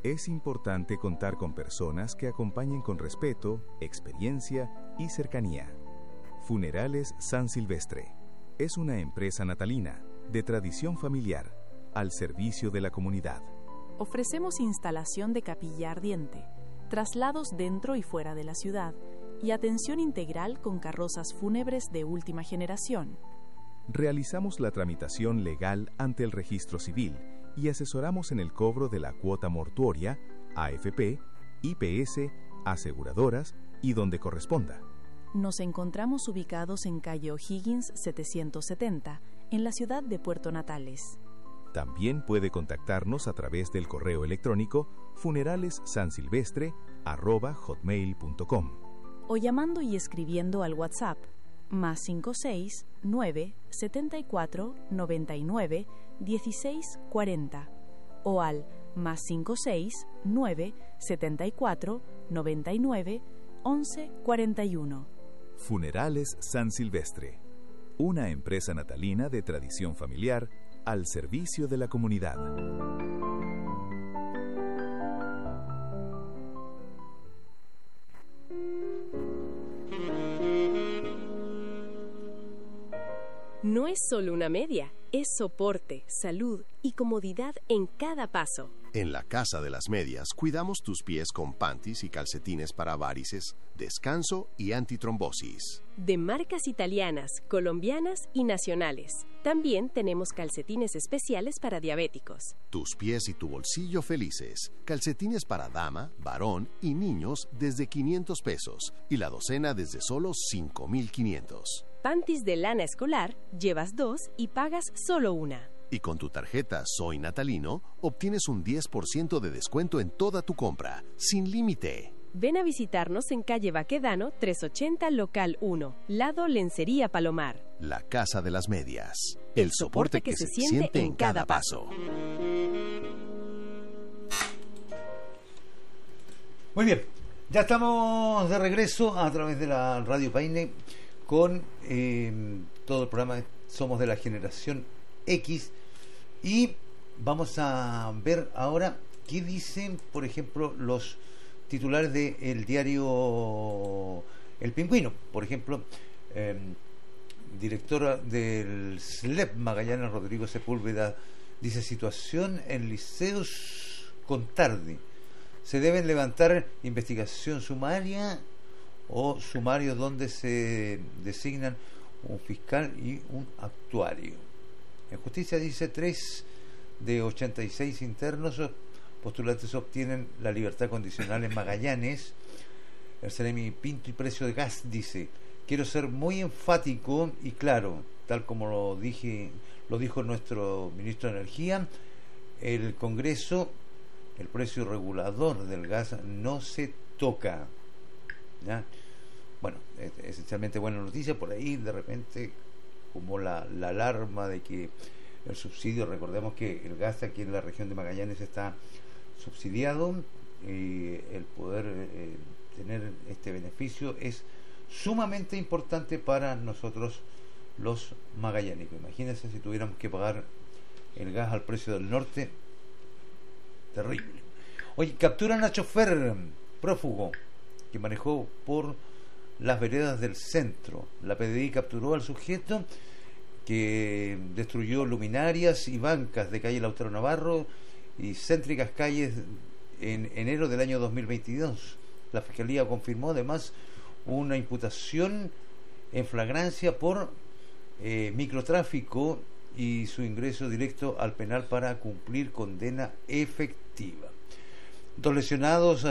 Es importante contar con personas que acompañen con respeto, experiencia y cercanía. Funerales San Silvestre es una empresa natalina de tradición familiar al servicio de la comunidad. Ofrecemos instalación de capilla ardiente, traslados dentro y fuera de la ciudad y atención integral con carrozas fúnebres de última generación. Realizamos la tramitación legal ante el registro civil y asesoramos en el cobro de la cuota mortuoria, AFP, IPS, aseguradoras y donde corresponda. Nos encontramos ubicados en calle O'Higgins 770, en la ciudad de Puerto Natales. También puede contactarnos a través del correo electrónico funeralessansilvestre@hotmail.com o llamando y escribiendo al WhatsApp +56 9 74 99 16 40 o al +56 9 74 99 11 41. Funerales San Silvestre, una empresa natalina de tradición familiar al servicio de la comunidad. No es solo una media, es soporte, salud y comodidad en cada paso. En la Casa de las Medias cuidamos tus pies con panties y calcetines para varices, descanso y antitrombosis. De marcas italianas, colombianas y nacionales. También tenemos calcetines especiales para diabéticos. Tus pies y tu bolsillo felices. Calcetines para dama, varón y niños desde 500 pesos y la docena desde solo 5,500. Panties de lana escolar, llevas 2 y pagas solo una. Y con tu tarjeta Soy Natalino, obtienes un 10% de descuento en toda tu compra, sin límite. Ven a visitarnos en calle Baquedano 380 local 1, lado Lencería Palomar. La Casa de las Medias. El soporte que se siente en cada paso. Muy bien, ya estamos de regreso a través de la Radio Paine con todo el programa Somos de la Generación X y vamos a ver ahora qué dicen, por ejemplo, los titulares del diario El Pingüino. Por ejemplo, directora del SLEP Magallanes, Rodrigo Sepúlveda, dice: situación en liceos con tarde. Se deben levantar investigación sumaria o sumarios donde se designan un fiscal y un actuario. En justicia dice 3 de 86 internos postulantes obtienen la libertad condicional en Magallanes. El Ceremi Pinto y Precio de Gas dice: quiero ser muy enfático y claro, tal como lo dijo nuestro ministro de Energía, el Congreso, el precio regulador del gas no se toca, ¿ya? Bueno, esencialmente buena noticia. Por ahí de repente como la alarma de que el subsidio, recordemos que el gas aquí en la región de Magallanes está subsidiado, el poder tener este beneficio es sumamente importante para nosotros los magallánicos. Imagínense si tuviéramos que pagar el gas al precio del norte, terrible. Oye, capturan a chofer prófugo que manejó por las veredas del centro. La PDI capturó al sujeto que destruyó luminarias y bancas de calle Lautaro Navarro y céntricas calles en enero del año 2022. La Fiscalía confirmó además una imputación en flagrancia por microtráfico y su ingreso directo al penal para cumplir condena efectiva. 2 lesionados